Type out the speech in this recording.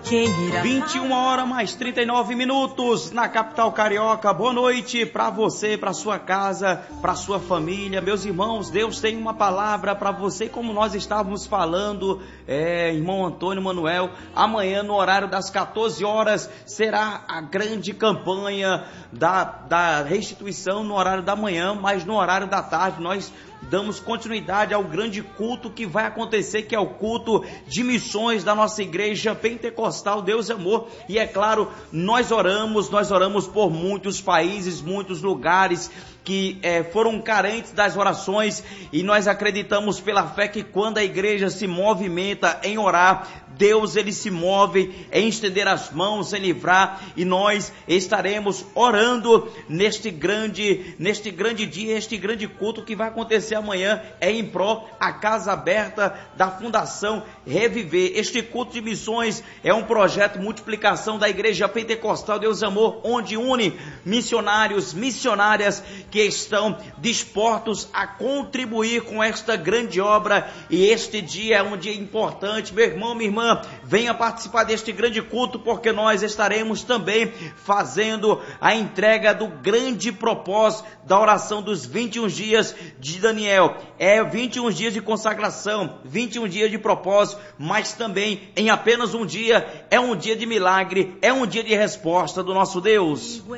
21 horas mais 39 minutos na capital carioca. Boa noite para você, para sua casa, para sua família. Meus irmãos, Deus tem uma palavra para você, como nós estávamos falando, irmão Antônio Manuel. Amanhã, no horário das 14 horas, será a grande campanha da restituição no horário da manhã, mas no horário da tarde nós damos continuidade ao grande culto que vai acontecer, que é o culto de missões da nossa igreja pentecostal Deus é Amor. E é claro, nós oramos por muitos países, muitos lugares que foram carentes das orações, e nós acreditamos pela fé que quando a igreja se movimenta em orar, Deus ele se move em estender as mãos, em livrar, e nós estaremos orando neste grande dia, este grande culto que vai acontecer amanhã, em pró a casa aberta da Fundação Reviver. Este culto de missões é um projeto multiplicação da igreja pentecostal Deus é Amor, onde une missionários, missionárias que estão dispostos a contribuir com esta grande obra. E este dia é um dia importante, meu irmão, minha irmã, venha participar deste grande culto, porque nós estaremos também fazendo a entrega do grande propósito da oração dos 21 dias de Daniel. 21 dias de consagração, 21 dias de propósito, mas também em apenas um dia, é um dia de milagre, é um dia de resposta do nosso Deus.